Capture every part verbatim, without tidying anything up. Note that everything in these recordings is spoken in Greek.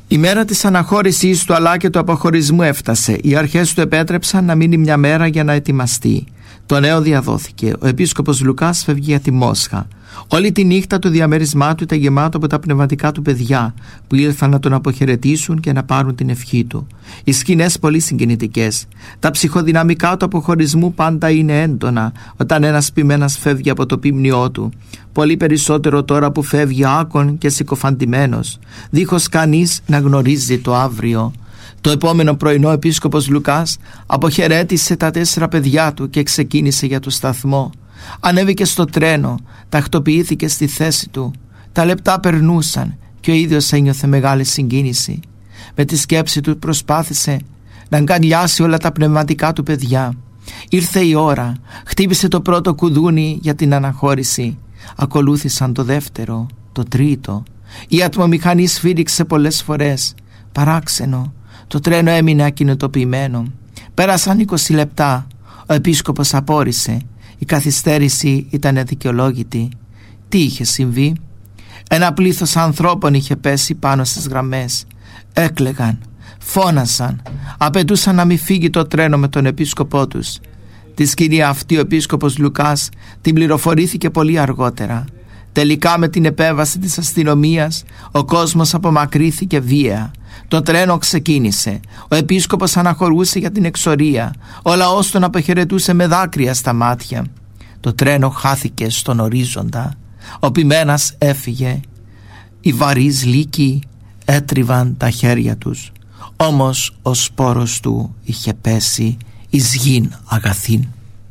Η μέρα της αναχώρησης του αλλά και του αποχωρισμού έφτασε. Οι αρχές του επέτρεψαν να μείνει μια μέρα για να ετοιμαστεί. Το νέο διαδόθηκε. Ο επίσκοπος Λουκάς φεύγει για τη Μόσχα. Όλη τη νύχτα το διαμέρισμά του ήταν γεμάτο από τα πνευματικά του παιδιά που ήλθαν να τον αποχαιρετήσουν και να πάρουν την ευχή του. Οι σκηνές πολύ συγκινητικές. Τα ψυχοδυναμικά του αποχωρισμού πάντα είναι έντονα όταν ένας ποιμένας φεύγει από το ποιμνιό του. Πολύ περισσότερο τώρα που φεύγει άκον και συκοφαντημένος, δίχως κανείς να γνωρίζει το αύριο. Το επόμενο πρωινό ο επίσκοπος Λουκάς αποχαιρέτησε τα τέσσερα παιδιά του και ξεκίνησε για το σταθμό. Ανέβηκε στο τρένο, τακτοποιήθηκε στη θέση του. Τα λεπτά περνούσαν και ο ίδιος ένιωθε μεγάλη συγκίνηση. Με τη σκέψη του προσπάθησε να αγκαλιάσει όλα τα πνευματικά του παιδιά. Ήρθε η ώρα, χτύπησε το πρώτο κουδούνι για την αναχώρηση. Ακολούθησαν το δεύτερο, το τρίτο. Η ατμομηχανή σφύριξε πολλές φορές. Παράξενο, το τρένο έμεινε ακινητοποιημένο. Πέρασαν είκοσι λεπτά. Ο επίσκοπος απόρρισε. Η καθυστέρηση ήταν αδικαιολόγητη. Τι είχε συμβεί? Ένα πλήθος ανθρώπων είχε πέσει πάνω στις γραμμές. Έκλαιγαν, φώνασαν, απαιτούσαν να μην φύγει το τρένο με τον επίσκοπό τους. Τη σκηνή αυτή ο επίσκοπος Λουκάς την πληροφορήθηκε πολύ αργότερα. Τελικά με την επέμβαση της αστυνομίας ο κόσμος απομακρύθηκε βία. Το τρένο ξεκίνησε. Ο επίσκοπος αναχωρούσε για την εξορία. Ο λαός τον αποχαιρετούσε με δάκρυα στα μάτια. Το τρένο χάθηκε στον ορίζοντα. Ο ποιμένας έφυγε. Οι βαρύς λύκοι έτριβαν τα χέρια τους. Όμως ο σπόρος του είχε πέσει εις γην αγαθήν.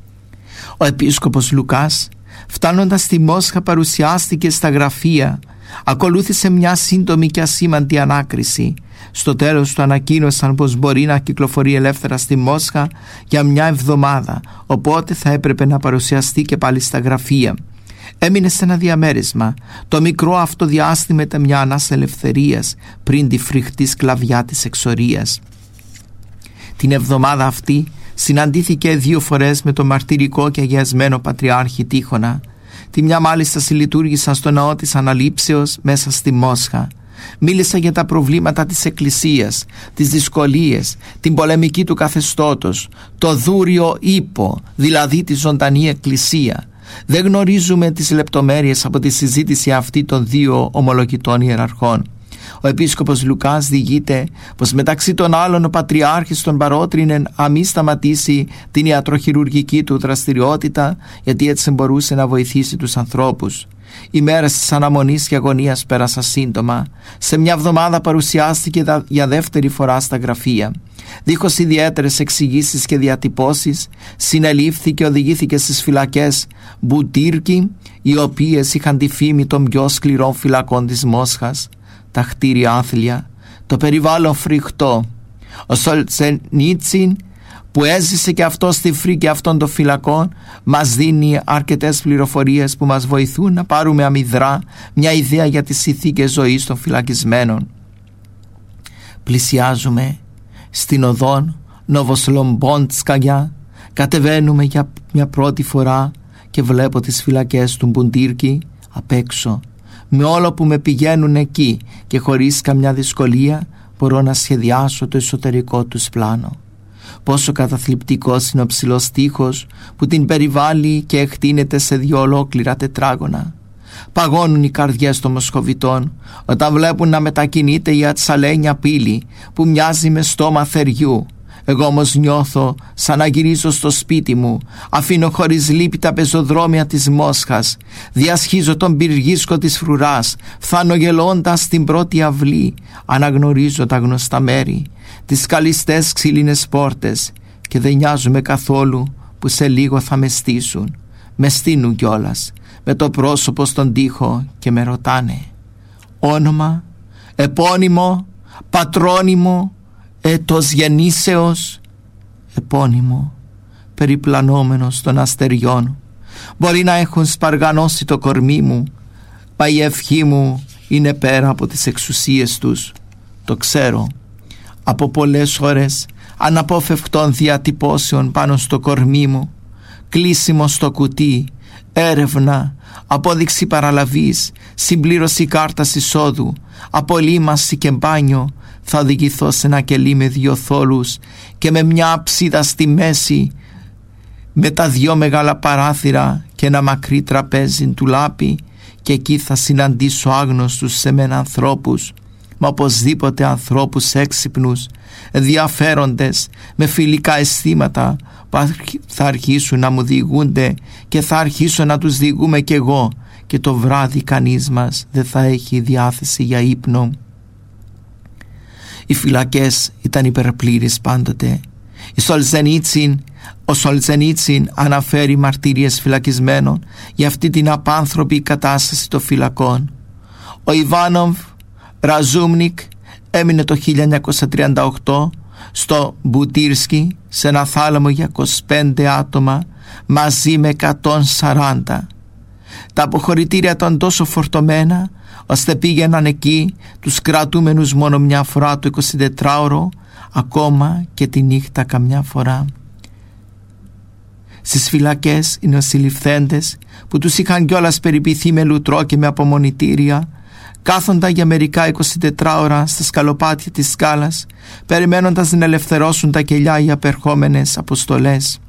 Ο επίσκοπος Λουκάς, φτάνοντας στη Μόσχα, παρουσιάστηκε στα γραφεία. Ακολούθησε μια σύντομη και ασήμαντη ανάκριση. Στο τέλος του ανακοίνωσαν πως μπορεί να κυκλοφορεί ελεύθερα στη Μόσχα για μια εβδομάδα, οπότε θα έπρεπε να παρουσιαστεί και πάλι στα γραφεία. Έμεινε σε ένα διαμέρισμα. Το μικρό αυτό διάστημα ήταν μια ανάσα ελευθερίας πριν τη φρικτή σκλαβιά της εξορίας. Την εβδομάδα αυτή συναντήθηκε δύο φορές με τον μαρτυρικό και αγιασμένο Πατριάρχη Τίχωνα. Τη μια μάλιστα συλλειτουργήσαν στο ναό της Αναλήψεως μέσα στη Μόσχα. Μίλησα για τα προβλήματα της Εκκλησίας, τις δυσκολίες, την πολεμική του καθεστώτος, το δούριο ύπο, δηλαδή τη ζωντανή Εκκλησία. Δεν γνωρίζουμε τις λεπτομέρειες από τη συζήτηση αυτή των δύο ομολογητών ιεραρχών. Ο επίσκοπος Λουκάς διηγείται πως μεταξύ των άλλων ο Πατριάρχης τον παρότρινε να μην σταματήσει την ιατροχειρουργική του δραστηριότητα, γιατί έτσι μπορούσε να βοηθήσει τους ανθρώπους. Οι μέρες της αναμονής και αγωνίας πέρασαν σύντομα. Σε μια εβδομάδα παρουσιάστηκε για δεύτερη φορά στα γραφεία. Δίχως ιδιαίτερες εξηγήσεις και διατυπώσεις, συνελήφθη και οδηγήθηκε στις φυλακές Μπουτύρκι, οι οποίες είχαν τη φήμη των πιο σκληρών φυλακών της Μόσχας. Τα χτίρια άθλια, το περιβάλλον φρικτό. Ο Σολτζενίτσιν, που έζησε και αυτό στη φρίκη αυτών των φυλακών, μας δίνει αρκετές πληροφορίες που μας βοηθούν να πάρουμε αμυδρά μια ιδέα για τις συνθήκες ζωής των φυλακισμένων. Πλησιάζουμε στην οδόν Νοβοσλομπόντσκαγια, κατεβαίνουμε για μια πρώτη φορά και βλέπω τις φυλακές του Μπουτύρκι απ' έξω. Με όλο που με πηγαίνουν εκεί και χωρίς καμιά δυσκολία μπορώ να σχεδιάσω το εσωτερικό τους πλάνο. Πόσο καταθλιπτικός είναι ο ψηλός τοίχος που την περιβάλλει και εκτείνεται σε δύο ολόκληρα τετράγωνα. Παγώνουν οι καρδιές των Μοσχοβητών όταν βλέπουν να μετακινείται η ατσαλένια πύλη που μοιάζει με στόμα θεριού. Εγώ όμως νιώθω σαν να γυρίζω στο σπίτι μου, αφήνω χωρίς λύπη τα πεζοδρόμια της Μόσχας, διασχίζω τον πυργίσκο της φρουράς, φθάνω γελώντας στην πρώτη αυλή, αναγνωρίζω τα γνωστά μέρη, τις καλιστές ξύλινες πόρτες και δεν νοιάζομαι καθόλου που σε λίγο θα με στήσουν. Με στείνουν κιόλας, με το πρόσωπο στον τοίχο και με ρωτάνε όνομα, επώνυμο, πατρόνυμο, έτος γεννήσεως, επώνυμο, περιπλανόμενος των αστεριών. Μπορεί να έχουν σπαργανώσει το κορμί μου, μα η ευχή μου είναι πέρα από τις εξουσίες τους. Το ξέρω. Από πολλές ώρες αναπόφευκτων διατυπώσεων πάνω στο κορμί μου, κλείσιμο στο κουτί, έρευνα, απόδειξη παραλαβής, συμπλήρωση κάρτας εισόδου, απολύμαση και μπάνιο, θα οδηγηθώ σε ένα κελί με δύο θόλους και με μια ψίδα στη μέση, με τα δυο μεγάλα παράθυρα και ένα μακρύ τραπέζι του λάπη, και εκεί θα συναντήσω άγνωστους σε μένα ανθρώπους, μα οπωσδήποτε ανθρώπους έξυπνους, ενδιαφέροντες, με φιλικά αισθήματα, που θα αρχίσουν να μου διηγούνται και θα αρχίσω να τους διηγούμε κι εγώ, και το βράδυ κανείς μας δεν θα έχει διάθεση για ύπνο. Οι φυλακές ήταν υπερπλήρεις πάντοτε. Η Σολζενίτσιν, ο Σολζενίτσιν αναφέρει μαρτυρίες φυλακισμένων για αυτή την απάνθρωπη κατάσταση των φυλακών. Ο Ιβάνοβ Ραζούμνικ έμεινε το χίλια εννιακόσια τριάντα οκτώ στο Μπουτήρσκι σε ένα θάλαμο για είκοσι πέντε άτομα μαζί με εκατόν σαράντα. Τα αποχωρητήρια ήταν τόσο φορτωμένα ώστε πήγαιναν εκεί τους κρατούμενους μόνο μια φορά το εικοσιτετράωρο, ακόμα και τη νύχτα καμιά φορά. Στις φυλακές οι νοσηληφθέντες, που τους είχαν κιόλας περιποιηθεί με λουτρό και με απομονητήρια, κάθονταν για μερικά εικοσιτετράωρα στα σκαλοπάτια της σκάλας, περιμένοντας να ελευθερώσουν τα κελιά οι απερχόμενες αποστολές.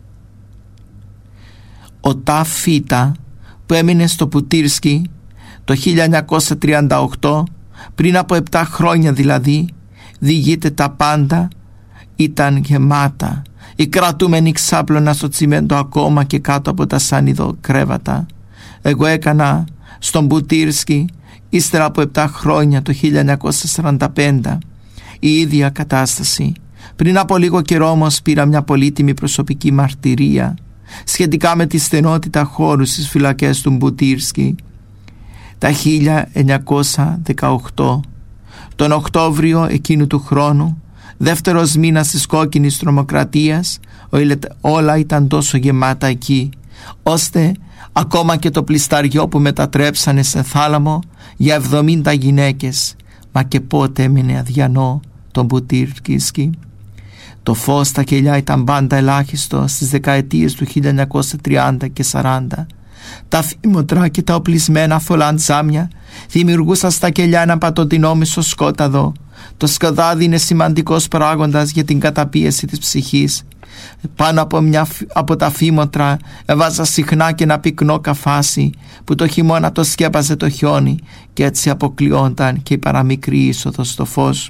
Ο Ταφ Φίτα, που έμεινε στο Πουτήρσκι το χίλια εννιακόσια τριάντα οκτώ, πριν από επτά χρόνια δηλαδή, διηγείται τα πάντα, ήταν γεμάτα. Οι κρατούμενοι ξάπλωναν στο τσιμέντο ακόμα και κάτω από τα σάνιδο κρέβατα. Εγώ έκανα στον Μπουτήρσκι ύστερα από επτά χρόνια το χίλια εννιακόσια σαράντα πέντε η ίδια κατάσταση. Πριν από λίγο καιρό όμως πήρα μια πολύτιμη προσωπική μαρτυρία σχετικά με τη στενότητα χώρου στις φυλακές του Μπουτήρσκι. Τα χίλια εννιακόσια δεκαοκτώ, τον Οκτώβριο εκείνου του χρόνου, δεύτερος μήνας της κόκκινης τρομοκρατίας, όλα ήταν τόσο γεμάτα εκεί, ώστε ακόμα και το πλισταριό που μετατρέψανε σε θάλαμο για εβδομήντα γυναίκες, μα και πότε έμεινε αδιανό τον Μπουτήρσκι. Το φως στα κελιά ήταν πάντα ελάχιστο στις δεκαετίες του χίλια εννιακόσια τριάντα και σαράντα. Τα φήμοτρα και τα οπλισμένα θολά τζάμια δημιουργούσαν στα κελιά ένα πατοντινόμισο σκόταδο. Το σκοτάδι είναι σημαντικός παράγοντας για την καταπίεση της ψυχής. Πάνω από, μια, από τα φήμοτρα έβαζα συχνά και ένα πυκνό καφάσι που το χειμώνα το σκέπαζε το χιόνι, και έτσι αποκλειόταν και η παραμικρή είσοδος στο φως.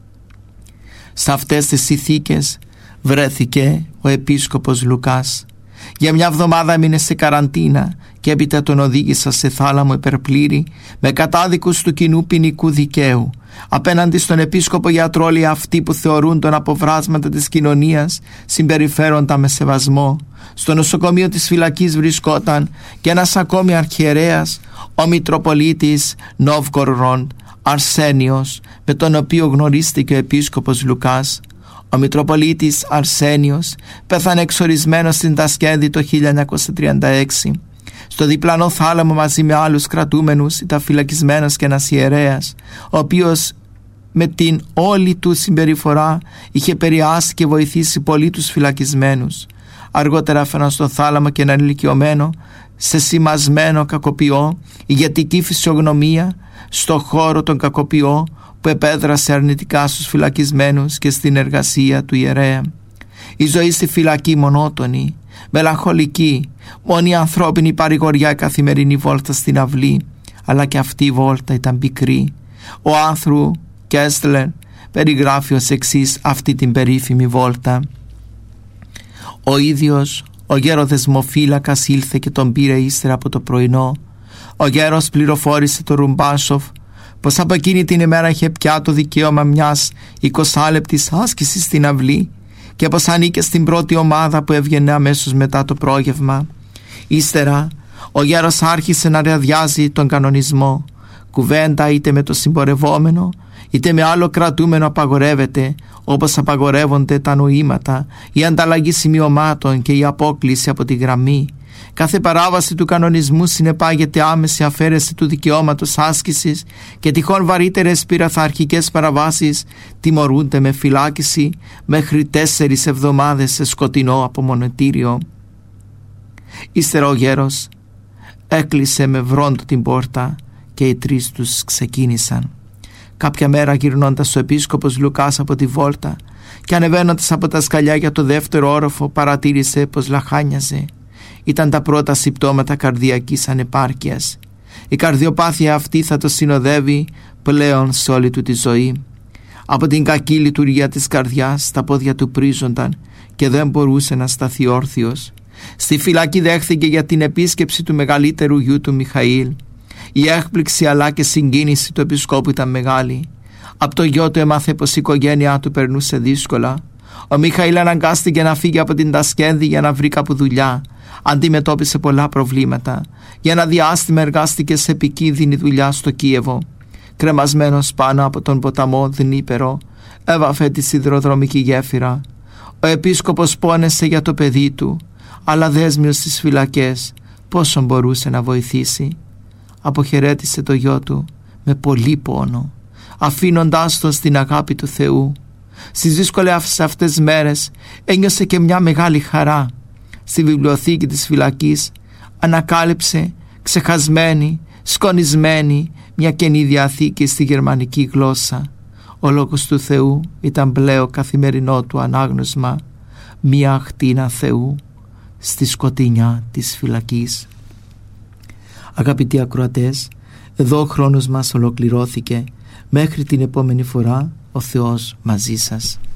Σε αυτές τις συνθήκες βρέθηκε ο επίσκοπος Λουκάς. Για μια εβδομάδα έμεινε σε καραντίνα και έπειτα τον οδήγησα σε θάλαμο υπερπλήρη με κατάδικους του κοινού ποινικού δικαίου. Απέναντι στον επίσκοπο γιατρό όλοι αυτοί που θεωρούν τον αποβράσματα της κοινωνίας συμπεριφέρονταν με σεβασμό. Στο νοσοκομείο της φυλακής βρισκόταν και ένας ακόμη αρχιερέας, ο Μητροπολίτης Νόβγκοροντ Αρσένιος, με τον οποίο γνωρίστηκε ο επίσκοπος Λουκάς. Ο Μητροπολίτης Αρσένιος πέθανε εξορισμένος στην Τασκένδη το χίλια εννιακόσια τριάντα έξι. Στο διπλανό θάλαμο μαζί με άλλους κρατούμενους ήταν φυλακισμένος και ένας ιερέας, ο οποίος με την όλη του συμπεριφορά είχε επηρεάσει και βοηθήσει πολύ τους φυλακισμένους. Αργότερα έφεραν στο θάλαμο και έναν ηλικιωμένο σε σημασμένο κακοποιό, ηγετική φυσιογνωμία στο χώρο των κακοποιό, που επέδρασε αρνητικά στους φυλακισμένους και στην εργασία του ιερέα. Η ζωή στη φυλακή μονότονη, μελαγχολική, μόνη ανθρώπινη παρηγοριά η καθημερινή βόλτα στην αυλή, αλλά και αυτή η βόλτα ήταν πικρή. Ο Άνθρου Κέστλερ περιγράφει ως εξής αυτή την περίφημη βόλτα. Ο ίδιος ο γέρο δεσμοφύλακας ήλθε και τον πήρε ύστερα από το πρωινό. Ο γέρος πληροφόρησε τον Ρουμπάσοφ πως από εκείνη την ημέρα είχε πια το δικαίωμα μιας εικοσάλεπτης άσκησης στην αυλή και πως ανήκε στην πρώτη ομάδα που έβγαινε αμέσως μετά το πρόγευμα. Ύστερα ο γέρος άρχισε να ραδιάζει τον κανονισμό. Κουβέντα είτε με το συμπορευόμενο είτε με άλλο κρατούμενο απαγορεύεται, όπως απαγορεύονται τα νοήματα, η ανταλλαγή σημειωμάτων και η απόκληση από τη γραμμή. Κάθε παράβαση του κανονισμού συνεπάγεται άμεση αφαίρεση του δικαιώματος άσκησης και τυχόν βαρύτερες πειραφαρχικές παραβάσεις τιμωρούνται με φυλάκιση μέχρι τέσσερις εβδομάδες σε σκοτεινό απομονωτήριο. Ύστερα ο γέρος έκλεισε με βρόντο την πόρτα και οι τρεις τους ξεκίνησαν. Κάποια μέρα γυρνώντας ο επίσκοπος Λουκάς από τη βόλτα και ανεβαίνοντας από τα σκαλιά για το δεύτερο όροφο, παρατήρησε πως λαχάνιαζε. Ήταν τα πρώτα συμπτώματα καρδιακής ανεπάρκειας. Η καρδιοπάθεια αυτή θα το συνοδεύει πλέον σε όλη του τη ζωή. Από την κακή λειτουργία της καρδιάς τα πόδια του πρίζονταν και δεν μπορούσε να σταθεί όρθιος. Στη φυλακή δέχθηκε για την επίσκεψη του μεγαλύτερου γιου του Μιχαήλ. Η έκπληξη αλλά και συγκίνηση του επισκόπου ήταν μεγάλη. Από το γιο του έμαθε πως η οικογένειά του περνούσε δύσκολα. Ο Μιχαήλ αναγκάστηκε να φύγει από την Τασκένδη για να βρει κάπου δουλειά. Αντιμετώπισε πολλά προβλήματα. Για ένα διάστημα εργάστηκε σε επικίνδυνη δουλειά στο Κίεβο. Κρεμασμένος πάνω από τον ποταμό Δνήπερο, έβαφε τη σιδηροδρομική γέφυρα. Ο επίσκοπος πόνεσε για το παιδί του, αλλά δέσμιος στις φυλακές πόσο μπορούσε να βοηθήσει. Αποχαιρέτησε το γιο του με πολύ πόνο, αφήνοντάς τον στην αγάπη του Θεού. Στις δύσκολες αυτές μέρες ένιωσε και μια μεγάλη χαρά. Στη βιβλιοθήκη της φυλακής ανακάλυψε ξεχασμένη, σκονισμένη μια καινή διαθήκη στη γερμανική γλώσσα. Ο λόγος του Θεού ήταν πλέον καθημερινό του ανάγνωσμα, μια αχτίνα Θεού στη σκοτεινιά της φυλακής. Αγαπητοί ακροατές, εδώ ο χρόνος μας ολοκληρώθηκε. Μέχρι την επόμενη φορά, ο Θεός μαζί σας.